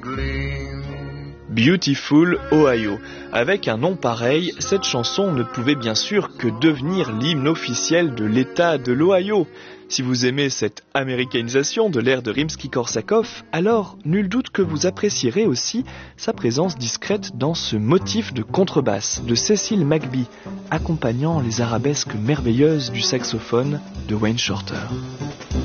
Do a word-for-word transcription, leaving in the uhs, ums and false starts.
gleam. Beautiful Ohio. Avec un nom pareil, cette chanson ne pouvait bien sûr que devenir l'hymne officiel de l'État de l'Ohio. Si vous aimez cette américanisation de l'air de Rimsky-Korsakov, alors nul doute que vous apprécierez aussi sa présence discrète dans ce motif de contrebasse de Cecil McBee, accompagnant les arabesques merveilleuses du saxophone de Wayne Shorter.